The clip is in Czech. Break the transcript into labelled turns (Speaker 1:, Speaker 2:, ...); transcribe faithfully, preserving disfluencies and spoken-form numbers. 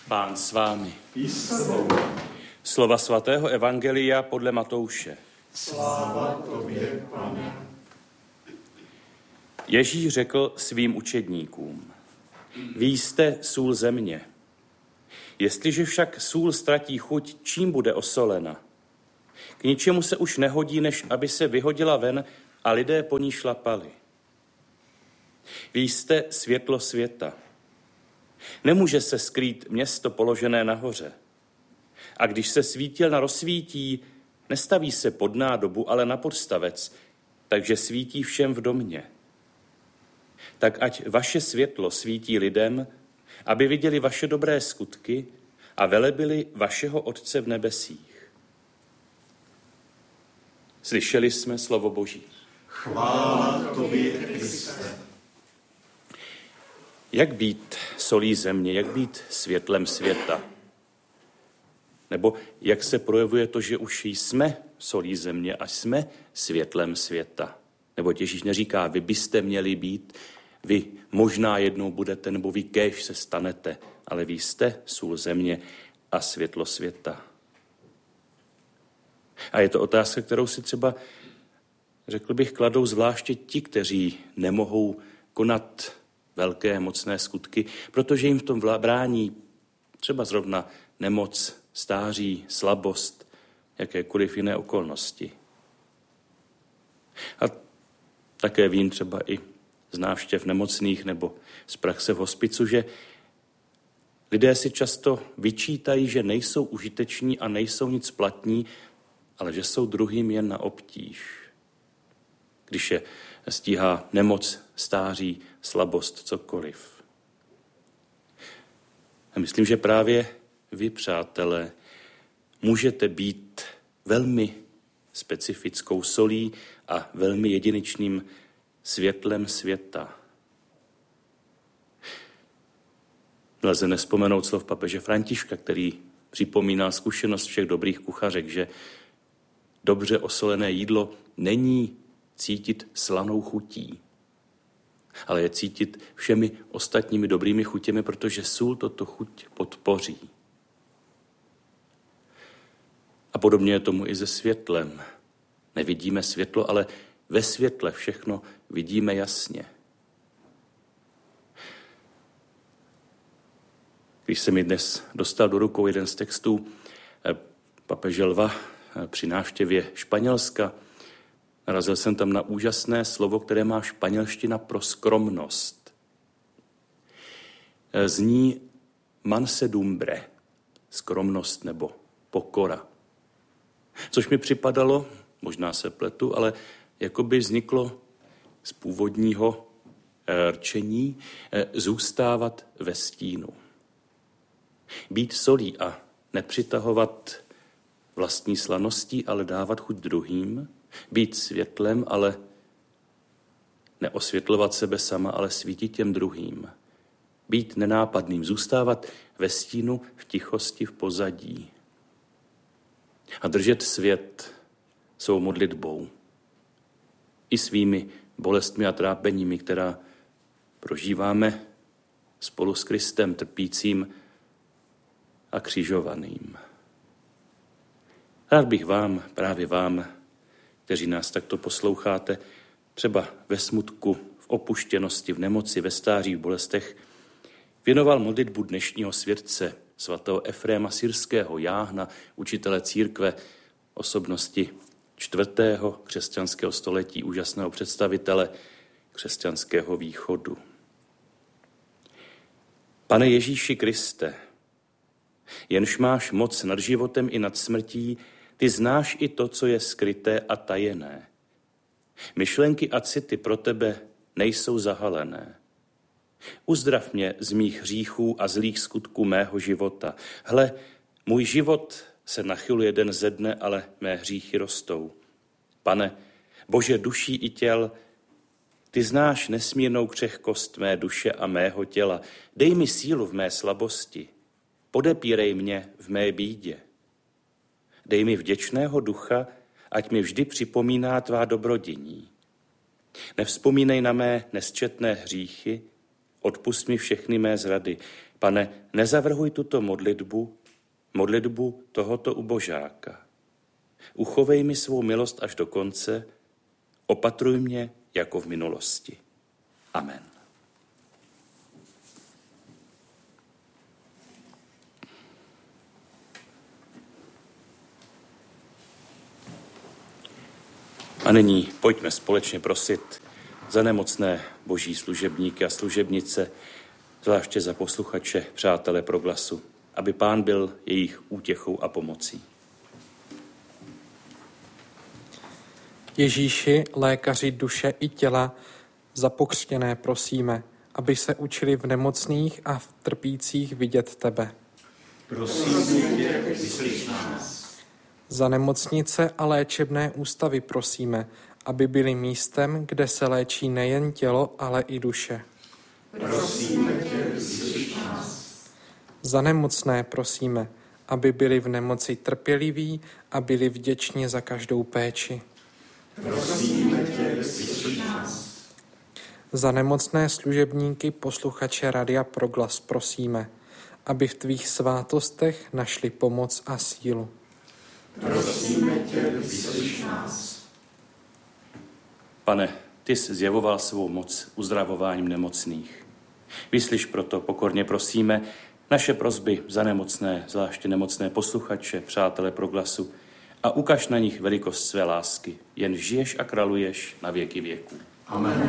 Speaker 1: Pán s vámi.
Speaker 2: I s tebou.
Speaker 1: Slova svatého evangelia podle Matouše.
Speaker 2: Sláva tobě, Pane.
Speaker 1: Ježíš řekl svým učedníkům: Vy jste sůl země. Jestliže však sůl ztratí chuť, čím bude osolena? K ničemu se už nehodí, než aby se vyhodila ven a lidé po ní šlapali. Vy jste světlo světa. Nemůže se skrýt město položené nahoře. A když se svítilna rozsvítí, nestaví se pod nádobu, ale na podstavec, takže svítí všem v domě. Tak ať vaše světlo svítí lidem, aby viděli vaše dobré skutky a velebili vašeho Otce v nebesích. Slyšeli jsme slovo Boží.
Speaker 2: Chvála tobě, Kriste.
Speaker 1: Jak být solí země, jak být světlem světa? Nebo jak se projevuje to, že už jsme solí země a jsme světlem světa? Nebo Ježíš neříká, vy byste měli být, vy možná jednou budete, nebo vy kéž se stanete, ale vy jste sůl země a světlo světa. A je to otázka, kterou si třeba, řekl bych, kladou zvláště ti, kteří nemohou konat velké, mocné skutky, protože jim v tom brání třeba zrovna nemoc, stáří, slabost, jakékoliv jiné okolnosti. A také vím třeba i z návštěv nemocných nebo z praxe v hospicu, že lidé si často vyčítají, že nejsou užiteční a nejsou nic platní, ale že jsou druhým jen na obtíž. Když je stíhá nemoc, stáří, slabost, cokoliv. A myslím, že právě vy, přátelé, můžete být velmi specifickou solí a velmi jedinečným světlem světa. Nelze nevzpomenout slov papeže Františka, který připomíná zkušenost všech dobrých kuchařek, že dobře osolené jídlo není cítit slanou chutí, ale je cítit všemi ostatními dobrými chutěmi, protože sůl toto chuť podpoří. A podobně je tomu i se světlem. Nevidíme světlo, ale ve světle všechno vidíme jasně. Když se mi dnes dostal do rukou jeden z textů papeže Lva při návštěvě Španělska, narazil jsem tam na úžasné slovo, které má španělština pro skromnost. Zní mansedumbre, skromnost nebo pokora. Což mi připadalo, možná se pletu, ale jako by vzniklo z původního rčení zůstávat ve stínu. Být solí a nepřitahovat vlastní slaností, ale dávat chuť druhým. Být světlem, ale neosvětlovat sebe sama, ale svítit těm druhým. Být nenápadným, zůstávat ve stínu, v tichosti, v pozadí. A držet svět svou modlitbou. I svými bolestmi a trápeními, která prožíváme spolu s Kristem trpícím a křižovaným. Rád bych vám, právě vám, kteří nás takto posloucháte, třeba ve smutku, v opuštěnosti, v nemoci, ve stáří, v bolestech, věnoval modlitbu dnešního světce, svatého Efréma Syrského, jáhna, učitele církve, osobnosti čtvrtého křesťanského století, úžasného představitele křesťanského východu. Pane Ježíši Kriste, jenž máš moc nad životem i nad smrtí, ty znáš i to, co je skryté a tajené. Myšlenky a city pro tebe nejsou zahalené. Uzdrav mě z mých hříchů a zlých skutků mého života. Hle, můj život se nachyluje den ze dne, ale mé hříchy rostou. Pane, Bože duší i těl, ty znáš nesmírnou křehkost mé duše a mého těla. Dej mi sílu v mé slabosti. Podepírej mě v mé bídě. Dej mi vděčného ducha, ať mi vždy připomíná tvá dobrodění. Nevzpomínej na mé nesčetné hříchy, odpusť mi všechny mé zrady. Pane, nezavrhuj tuto modlitbu, modlitbu tohoto ubožáka. Uchovej mi svou milost až do konce, opatruj mě jako v minulosti. Amen. A nyní pojďme společně prosit za nemocné boží služebníky a služebnice, zvláště za posluchače, přátele Proglasu, aby Pán byl jejich útěchou a pomocí.
Speaker 3: Ježíši, lékaři duše i těla, za pokřtěné prosíme, aby se učili v nemocných a v trpících vidět tebe.
Speaker 2: Prosím tě, vyslyš nás.
Speaker 3: Za nemocnice a léčebné ústavy prosíme, aby byly místem, kde se léčí nejen tělo, ale i duše.
Speaker 2: Prosíme tě, vyslyš nás.
Speaker 3: Za nemocné prosíme, aby byli v nemoci trpěliví a byli vděční za každou péči.
Speaker 2: Prosíme tě, vyslyš nás.
Speaker 3: Za nemocné služebníky, posluchače Radia Proglas prosíme, aby v tvých svátostech našli pomoc a sílu.
Speaker 2: Prosíme tě, vyslyš nás.
Speaker 1: Pane, ty jsi zjevoval svou moc uzdravováním nemocných. Vyslyš proto, pokorně prosíme, naše prosby za nemocné, zvláště nemocné posluchače, přátele Proglasu, a ukaž na nich velikost své lásky. Jen žiješ a králuješ na věky věků.
Speaker 2: Amen.